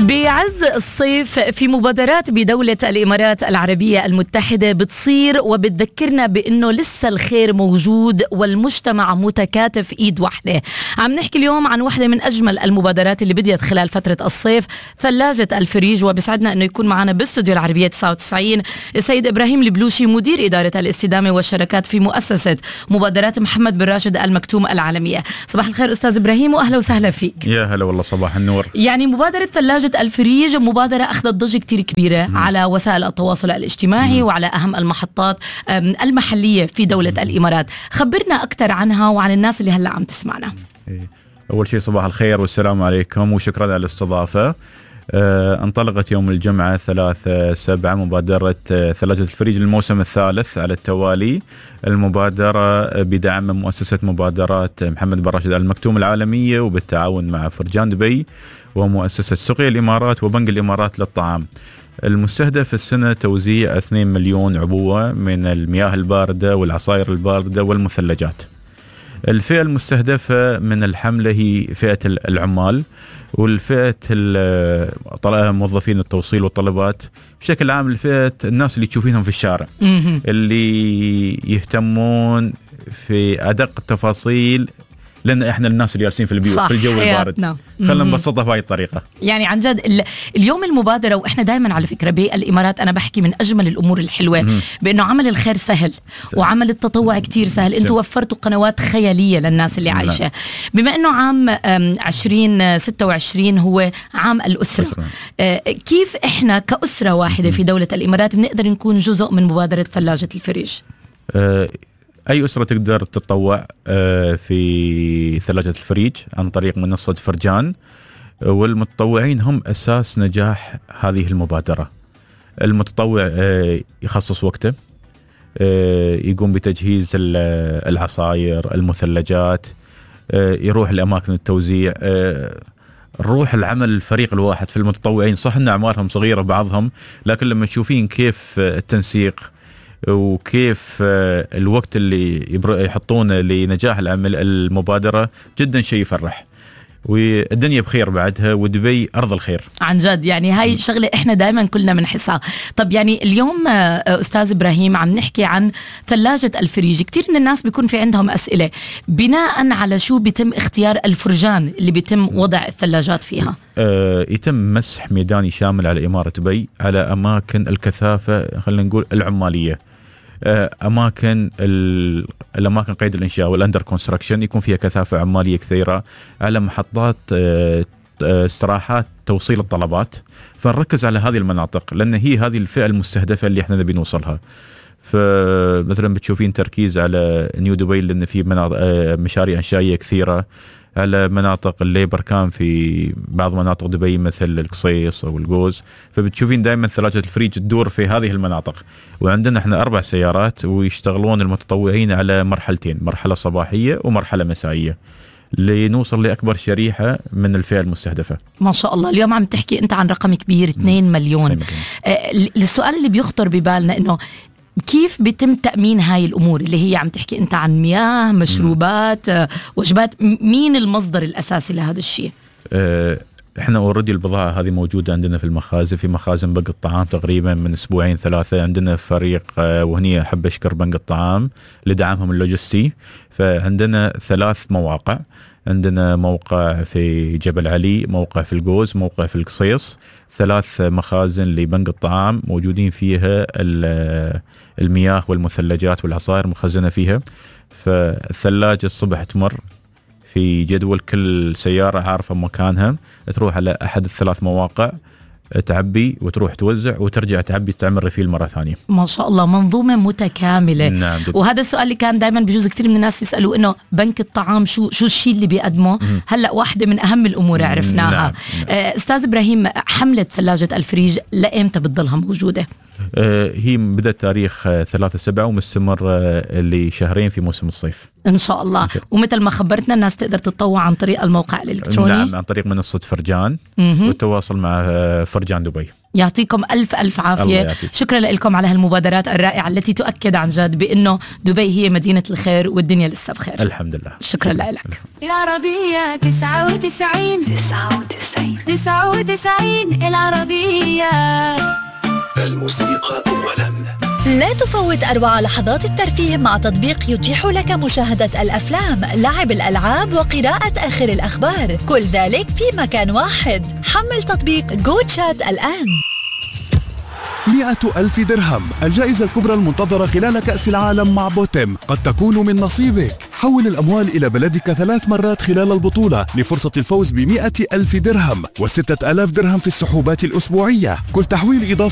بعز الصيف في مبادرات بدولة الإمارات العربية المتحدة بتصير وبتذكرنا بأنه لسه الخير موجود والمجتمع متكاتف إيد واحدة. عم نحكي اليوم عن واحدة من أجمل المبادرات اللي بديت خلال فترة الصيف، ثلاجة الفريج، وبسعدنا أنه يكون معنا باستوديو العربية 99 السيد إبراهيم البلوشي، مدير إدارة الاستدامة والشركات في مؤسسة مبادرات محمد بن راشد المكتوم العالمية. صباح الخير أستاذ إبراهيم وأهلا وسهلا فيك. يا هلا والله، صباح النور. يعني مبادرة ثلاجة الفريج مبادرة أخذت ضجة كتير كبيرة على وسائل التواصل الاجتماعي وعلى أهم المحطات المحلية في دولة الإمارات. خبرنا أكثر عنها وعن الناس اللي هلأ عم تسمعنا. أول شيء صباح الخير والسلام عليكم وشكرا على الاستضافة. انطلقت يوم الجمعة 3/7 مبادرة ثلاجة الفريج للموسم الثالث على التوالي. المبادرة بدعم مؤسسة مبادرات محمد بن راشد المكتوم العالمية وبالتعاون مع فرجان دبي ومؤسسة سقيا الإمارات وبنك الإمارات للطعام. المستهدف السنة توزيع 2 مليون عبوة من المياه الباردة والعصائر الباردة والمثلجات. الفئة المستهدفة من الحملة هي فئة العمال والفئة موظفين التوصيل والطلبات بشكل عام، الفئة الناس اللي تشوفينهم في الشارع اللي يهتمون في أدق التفاصيل، لأن إحنا الناس اللي جالسين في البيوت في الجو البارد. خلينا نبسطها بهاي الطريقة. يعني عن جد اليوم المبادرة، وإحنا دائما على فكرة بالإمارات أنا بحكي من أجمل الأمور الحلوة بأنه عمل الخير سهل وعمل التطوع كتير سهل. أنتوا وفرتوا قنوات خيالية للناس اللي عايشة. بما أنه عام 2026 هو عام الأسرة، كيف إحنا كأسرة واحدة في دولة الإمارات بنقدر نكون جزء من مبادرة ثلاجة الفريج؟ أي أسرة تقدر تتطوع في ثلاجة الفريج عن طريق منصة فرجان، والمتطوعين هم أساس نجاح هذه المبادرة. المتطوع يخصص وقته، يقوم بتجهيز العصائر المثلجات، يروح لأماكن التوزيع، روح العمل الفريق الواحد في المتطوعين. صح أن أعمارهم صغيرة بعضهم، لكن لما تشوفين كيف التنسيق وكيف الوقت اللي يحطونه لنجاح العمل المبادرة جدا شيء يفرح، والدنيا بخير بعدها، ودبي أرض الخير عن جد. يعني هاي شغلة إحنا دائما كلنا بنحسها. طب يعني اليوم أستاذ إبراهيم عم نحكي عن ثلاجة الفريج، كتير من الناس بيكون في عندهم أسئلة بناء على شو بيتم اختيار الفرجان اللي بيتم وضع الثلاجات فيها. يتم مسح ميداني شامل على إمارة دبي على أماكن الكثافة، خلينا نقول العمالية، أماكن الأماكن قيد الإنشاء والأندر كونستراكشن يكون فيها كثافة عمالية كثيرة، على محطات استراحات توصيل الطلبات. فنركز على هذه المناطق لأن هي هذه الفئة المستهدفة اللي احنا نبي نوصلها. فمثلا بتشوفين تركيز على نيو دبي لأن في مشاريع إنشائية كثيرة، على مناطق الليبر كان في بعض مناطق دبي مثل القصيص أو الجوز. فبتشوفين دائما ثلاجة الفريج تدور في هذه المناطق. وعندنا احنا 4 سيارات ويشتغلون المتطوعين على مرحلتين، مرحلة صباحية ومرحلة مسائية، لنوصل لأكبر شريحة من الفئة المستهدفة. ما شاء الله. اليوم عم تحكي أنت عن رقم كبير 2 مليون. السؤال اللي بيخطر ببالنا إنه كيف بيتم تأمين هاي الأمور اللي هي عم تحكي أنت عن مياه، مشروبات، وجبات؟ مين المصدر الأساسي لهذا الشيء؟ احنا اوريدي البضاعة هذه موجودة عندنا في المخازن، في مخازن بنك الطعام تقريبا من 2-3 عندنا فريق، وهني أحب أشكر بنك الطعام لدعمهم اللوجستي. فعندنا 3 مواقع، عندنا موقع في جبل علي، موقع في الجوز، موقع في القصيص. 3 مخازن لبنك الطعام موجودين فيها المياه والمثلجات والعصائر مخزنة فيها. فالثلاجة الصبح تمر في جدول، كل سيارة عارفة مكانها، تروح على أحد ال3 مواقع تعبي وتروح توزع وترجع تعبي تعمل ريفيل مرة ثانية. ما شاء الله، منظومة متكاملة. نعم. وهذا السؤال اللي كان دائما بيجوز كثير من الناس يسألوا إنه بنك الطعام شو الشيء اللي بيقدمه. هلأ واحدة من أهم الأمور عرفناها. نعم. أستاذ إبراهيم، حملة ثلاجة الفريج لأمتى بتضلها موجودة؟ هي بدأت تاريخ 3/7 ومستمر لشهرين في موسم الصيف إن شاء الله. ومثل ما خبرتنا الناس تقدر تتطوع عن طريق الموقع الإلكتروني. نعم، عن طريق منصة فرجان والتواصل مع فرجان دبي. يعطيكم ألف عافية. شكرا لكم على هالمبادرات الرائعة التي تؤكد عن جد بأنه دبي هي مدينة الخير والدنيا لسه بخير. الحمد لله. شكرا لك. العربية 99 92 العربية. الموسيقى أولاً. لا تفوت أروع لحظات الترفيه مع تطبيق يتيح لك مشاهدة الأفلام، لعب الألعاب وقراءة آخر الأخبار، كل ذلك في مكان واحد. حمل تطبيق جو تشات الآن. 100,000 درهم الجائزة الكبرى المنتظرة خلال كأس العالم مع بوتم قد تكون من نصيبك. حول الأموال إلى بلدك 3 مرات خلال البطولة لفرصة الفوز ب100,000 درهم و6,000 درهم في السحوبات الأسبوعية. كل تحويل إضافي